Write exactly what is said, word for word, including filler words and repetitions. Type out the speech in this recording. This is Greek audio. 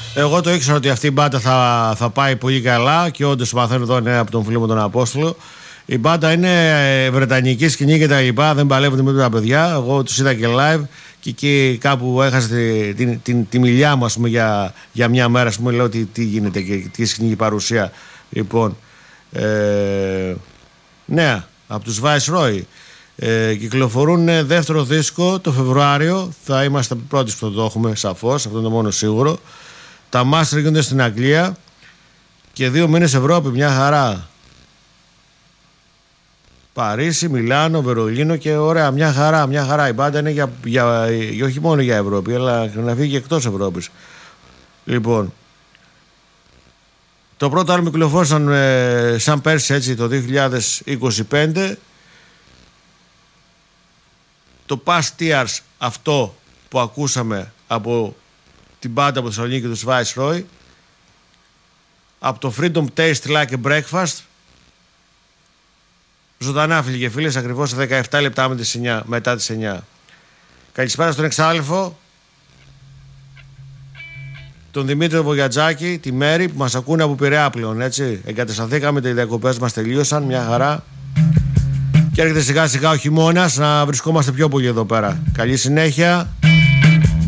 Εγώ το ήξερα ότι αυτή η μπάντα θα, θα πάει πολύ καλά και όντως μαθαίνω εδώ νέα από τον φίλο μου τον Απόστολο. Η μπάντα είναι βρετανική σκηνή και τα λοιπά, δεν παλεύουν με τα παιδιά. Εγώ τους είδα και live και εκεί κάπου έχασα τη, τη, τη, τη μιλιά μου, ας πούμε, για, για μια μέρα. Ας πούμε, λέω τι, τι γίνεται και τι σκηνική παρουσία. Λοιπόν, ε, νέα από τους Viceroy. Ε, κυκλοφορούν δεύτερο δίσκο το Φεβρουάριο. Θα είμαστε πρώτοι που το έχουμε, σαφώς, αυτό είναι το μόνο σίγουρο. Τα master γίνονται στην Αγγλία και δύο μήνες Ευρώπη, μια χαρά. Παρίσι, Μιλάνο, Βερολίνο και ωραία, μια χαρά, μια χαρά. Η μπάντα είναι για, για, για, όχι μόνο για Ευρώπη, αλλά να φύγει και εκτός Ευρώπης. Λοιπόν, το πρώτο άλμπομ κυκλοφόρησαν ε, σαν πέρσι, έτσι, το δύο χιλιάδες είκοσι πέντε. Το Past Years, αυτό που ακούσαμε από την μπάντα από Θεσσαλονίκη και τους Viceroy, από το Freedom Taste Like a Breakfast, ζωντανά, φίλοι και φίλες, ακριβώς σε δεκαεπτά λεπτά με τις εννιά, μετά τις εννιά. Καλησπέρα στον εξάδελφο, τον Δημήτρη Βογιατζάκη, τη Μέρη που μας ακούνε από Πειραιά πλέον, έτσι. Εγκατασταθήκαμε, οι διακοπές μας τελείωσαν, μια χαρά. Και έρχεται σιγά σιγά ο χειμώνας, να βρισκόμαστε πιο πολύ εδώ πέρα. Καλή συνέχεια.